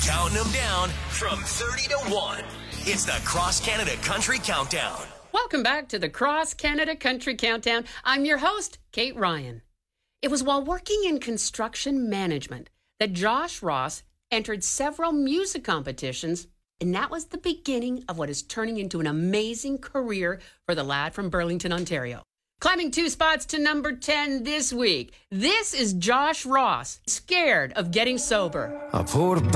Counting them down from 30 to 1. It's the Cross Canada Country Countdown. Welcome back to the Cross Canada Country Countdown. I'm your host, Kate Ryan. It was while working in construction management that Josh Ross entered several music competitions, and that was the beginning of what is turning into an amazing career for the lad from Burlington, Ontario. Climbing 2 spots to number 10 this week, this is Josh Ross, Scared of Getting Sober. I poured a